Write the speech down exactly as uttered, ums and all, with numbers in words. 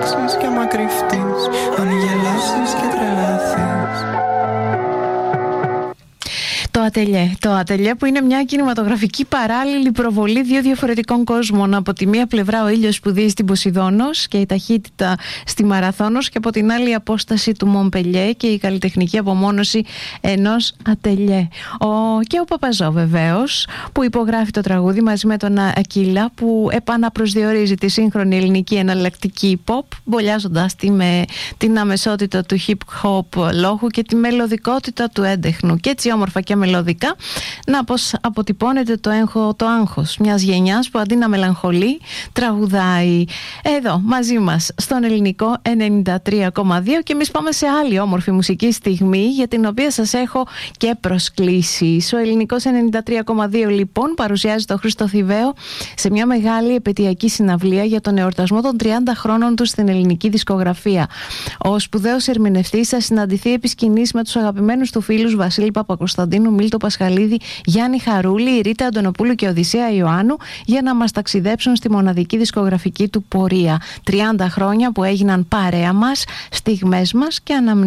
αλλάξεις και άμα κρυφτείς, αν γελάσεις και τρελαθείς. Το ατελιέ. Το ατελιέ που είναι μια κινηματογραφική παράλληλη προβολή δύο διαφορετικών κόσμων. Από τη μία πλευρά ο ήλιος που δει στην Ποσειδώνος και η ταχύτητα στη Μαραθώνος, και από την άλλη η απόσταση του Μομπελιέ και η καλλιτεχνική απομόνωση ενός ατελιέ. Ο, και ο Παπαζό βεβαίως, που υπογράφει το τραγούδι μαζί με τον Ακύλα, που επαναπροσδιορίζει τη σύγχρονη ελληνική εναλλακτική pop, μπολιάζοντας τη με την αμεσότητα του hip hop λόγου και τη μελωδικότητα του έντεχνου. Και έτσι όμορφα και μελωδικά να πως αποτυπώνεται το, έγχο, το άγχος μιας γενιάς που αντί να μελαγχολεί τραγουδάει. Εδώ μαζί μας στον ελληνικό ενενήντα τρία κόμμα δύο, και εμείς πάμε σε άλλη όμορφη μουσική στιγμή για την οποία σας έχω και προσκλήσεις. Ο ελληνικός ενενήντα τρία κόμμα δύο λοιπόν παρουσιάζει το Χρήστο Θηβαίο σε μια μεγάλη επαιτειακή συναυλία για τον εορτασμό των τριάντα χρόνων του στην ελληνική δισκογραφία. Ο σπουδαίος ερμηνευτής θα συναντηθεί επί σκηνής με τους αγαπημένους του φίλους Βασίλη Παπακοσταντίνου, Μίλτο Πασχαλίδη, Γιάννη Χαρούλη, Ρίτα Αντωνοπούλου και Οδυσσέα Ιωάννου για να μας ταξιδέψουν στη μοναδική δισκογραφική του πορεία. τριάντα χρόνια που έγιναν παρέα μας, στιγμές μας και αναμνήσεις.